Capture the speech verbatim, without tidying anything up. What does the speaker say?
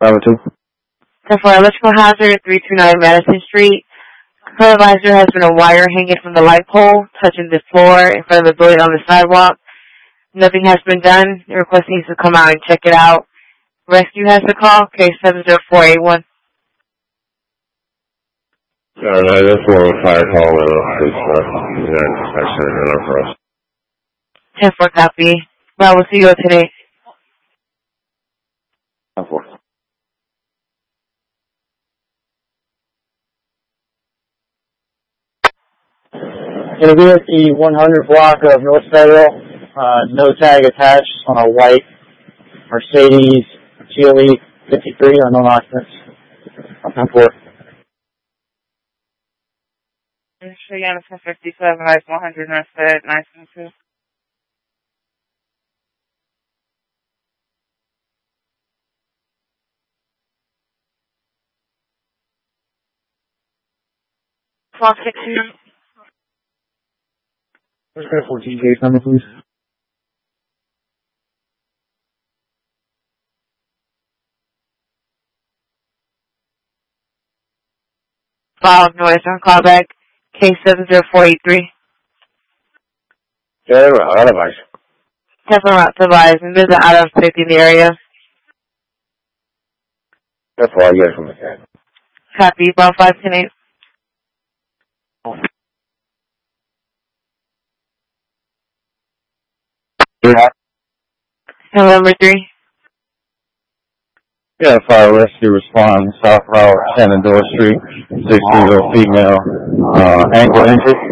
Bravo two. ten four, electrical hazard at three two nine Madison Street. Supervisor has been a wire hanging from the light pole, touching the floor in front of the building on the sidewalk. Nothing has been done. The request needs to come out and check it out. Rescue has to call, case seven zero four eight one. No, no, that's more of a fire call than a police call. Yeah, actually, not for us. ten four, copy. Well, we'll see you today. ten four. Gonna be at the one hundred block of North Federal. Uh, no tag attached on a white Mercedes G L E fifty-three, unknown occupants. ten four. Cheyenne fifty-seven, ice one hundred North Fed, nine seven two. Clock six two. Where's the fourteen case number, please? File of noise on callback, case seven zero four eight three. Yeah, well, otherwise. ten four, not advised, and there's an item safety in the area. That's all I get from the cat. Copy, about five ten eight. Yeah. November three. Yeah, fire rescue response, South Route, Shenandoah Street, six feet female, uh, ankle injury.